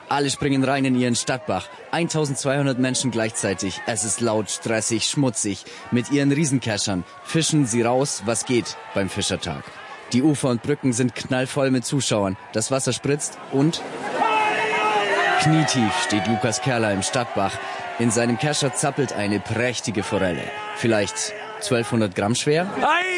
Alle springen rein in ihren Stadtbach. 1200 Menschen gleichzeitig. Es ist laut, stressig, schmutzig. Mit ihren Riesenkeschern fischen sie raus, was geht beim Fischertag. Die Ufer und Brücken sind knallvoll mit Zuschauern. Das Wasser spritzt und knietief steht Lukas Kerler im Stadtbach. In seinem Kescher zappelt eine prächtige Forelle. Vielleicht 1200 Gramm schwer?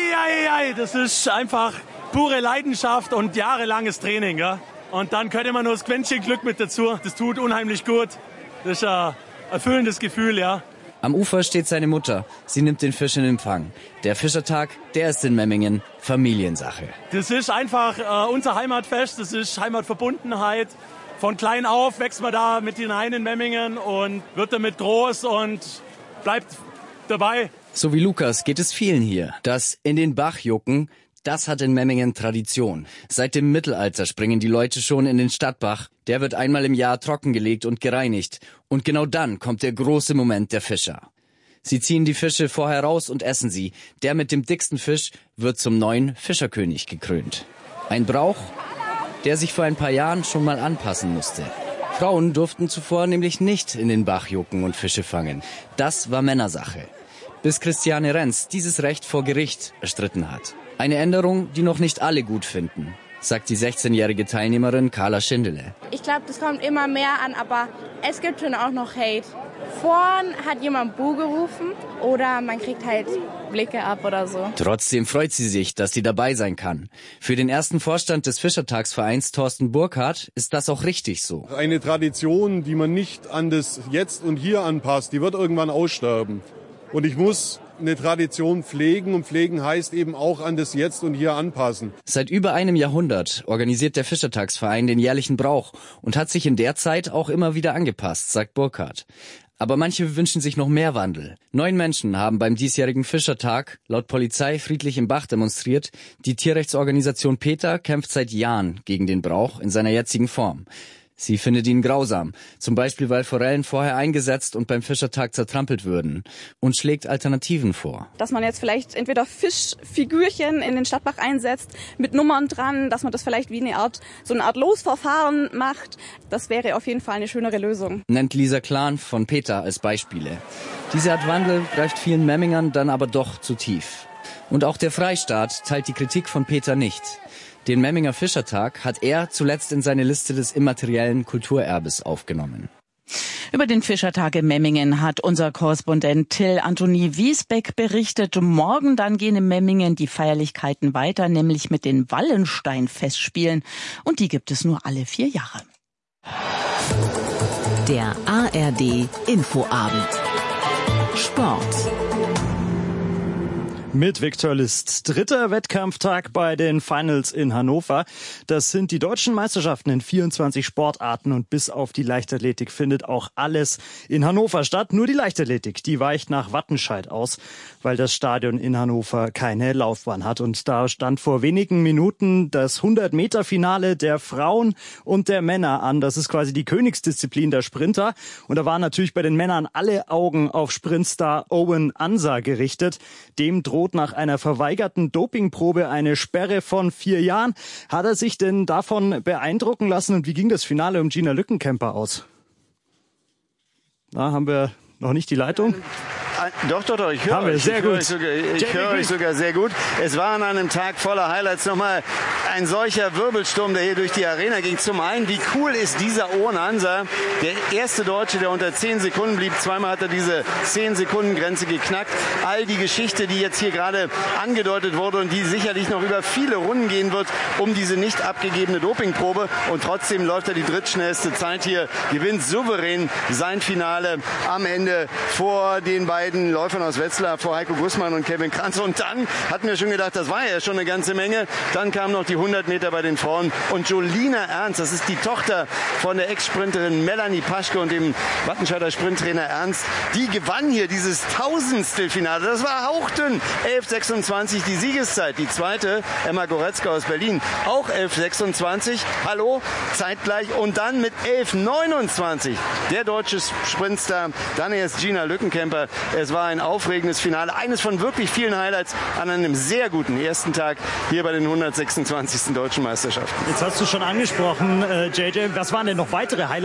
Das ist einfach pure Leidenschaft und jahrelanges Training, ja. Und dann könnte man nur das Quäntchen Glück mit dazu. Das tut unheimlich gut. Das ist ein erfüllendes Gefühl, ja. Am Ufer steht seine Mutter. Sie nimmt den Fisch in Empfang. Der Fischertag, der ist in Memmingen Familiensache. Das ist einfach unser Heimatfest. Das ist Heimatverbundenheit. Von klein auf wächst man da mit hinein in Memmingen und wird damit groß und bleibt dabei. So wie Lukas geht es vielen hier. Das in den Bach jucken, das hat in Memmingen Tradition. Seit dem Mittelalter springen die Leute schon in den Stadtbach. Der wird einmal im Jahr trockengelegt und gereinigt. Und genau dann kommt der große Moment der Fischer. Sie ziehen die Fische vorher raus und essen sie. Der mit dem dicksten Fisch wird zum neuen Fischerkönig gekrönt. Ein Brauch, der sich vor ein paar Jahren schon mal anpassen musste. Frauen durften zuvor nämlich nicht in den Bach jucken und Fische fangen. Das war Männersache. Bis Christiane Renz dieses Recht vor Gericht erstritten hat. Eine Änderung, die noch nicht alle gut finden, sagt die 16-jährige Teilnehmerin Carla Schindele. Ich glaube, das kommt immer mehr an, aber es gibt schon auch noch Hate. Vorn hat jemand Buh gerufen oder man kriegt halt Blicke ab oder so. Trotzdem freut sie sich, dass sie dabei sein kann. Für den ersten Vorstand des Fischertagsvereins, Thorsten Burkhardt, ist das auch richtig so. Eine Tradition, die man nicht an das Jetzt und Hier anpasst, die wird irgendwann aussterben. Und ich muss eine Tradition pflegen und pflegen heißt eben auch an das Jetzt und Hier anpassen. Seit über einem Jahrhundert organisiert der Fischertagsverein den jährlichen Brauch und hat sich in der Zeit auch immer wieder angepasst, sagt Burkhardt. Aber manche wünschen sich noch mehr Wandel. 9 Menschen haben beim diesjährigen Fischertag laut Polizei friedlich im Bach demonstriert. Die Tierrechtsorganisation PETA kämpft seit Jahren gegen den Brauch in seiner jetzigen Form. Sie findet ihn grausam, zum Beispiel weil Forellen vorher eingesetzt und beim Fischertag zertrampelt würden, und schlägt Alternativen vor. Dass man jetzt vielleicht entweder Fischfigürchen in den Stadtbach einsetzt, mit Nummern dran, dass man das vielleicht wie so eine Art Losverfahren macht, das wäre auf jeden Fall eine schönere Lösung. Nennt Lisa Klan von PETA als Beispiele. Diese Art Wandel greift vielen Memmingern dann aber doch zu tief. Und auch der Freistaat teilt die Kritik von PETA nicht. Den Memminger Fischertag hat er zuletzt in seine Liste des immateriellen Kulturerbes aufgenommen. Über den Fischertag in Memmingen hat unser Korrespondent Till Anthony Wiesbeck berichtet. Morgen dann gehen in Memmingen die Feierlichkeiten weiter, nämlich mit den Wallenstein-Festspielen. Und die gibt es nur alle 4 Jahre. Der ARD Infoabend. Sport. Mit Viktor List. 3. Wettkampftag bei den Finals in Hannover. Das sind die deutschen Meisterschaften in 24 Sportarten und bis auf die Leichtathletik findet auch alles in Hannover statt. Nur die Leichtathletik, die weicht nach Wattenscheid aus, weil das Stadion in Hannover keine Laufbahn hat. Und da stand vor wenigen Minuten das 100-Meter-Finale der Frauen und der Männer an. Das ist quasi die Königsdisziplin der Sprinter. Und da waren natürlich bei den Männern alle Augen auf Sprintstar Owen Ansa gerichtet. Dem droht nach einer verweigerten Dopingprobe eine Sperre von 4 Jahren. Hat er sich denn davon beeindrucken lassen und wie ging das Finale um Gina Lückenkämper aus? Da haben wir noch nicht die Leitung. Doch, ich höre euch. Ich höre euch sogar sehr gut. Es war an einem Tag voller Highlights nochmal ein solcher Wirbelsturm, der hier durch die Arena ging. Zum einen, wie cool ist dieser Owen Ansa, der erste Deutsche, der unter 10 Sekunden blieb. Zweimal hat er diese 10-Sekunden-Grenze geknackt. All die Geschichte, die jetzt hier gerade angedeutet wurde und die sicherlich noch über viele Runden gehen wird, um diese nicht abgegebene Dopingprobe. Und trotzdem läuft er die drittschnellste Zeit hier, gewinnt souverän sein Finale am Ende vor den beiden Läufern aus Wetzlar, vor Heiko Gussmann und Kevin Kranz. Und dann hatten wir schon gedacht, das war ja schon eine ganze Menge. Dann kamen noch die 100 Meter bei den Frauen. Und Jolina Ernst, das ist die Tochter von der Ex-Sprinterin Melanie Paschke und dem Wattenscheider Sprinttrainer Ernst, die gewann hier dieses Tausendstel-Finale. Das war hauchdünn. 11,26 die Siegeszeit. Die zweite, Emma Goretzka aus Berlin, auch 11,26. Hallo, zeitgleich. Und dann mit 11,29 der deutsche Sprintstar. Dann erst Gina Lückenkämper. Es war ein aufregendes Finale, eines von wirklich vielen Highlights an einem sehr guten ersten Tag hier bei den 126. Deutschen Meisterschaften. Jetzt hast du schon angesprochen, JJ, was waren denn noch weitere Highlights?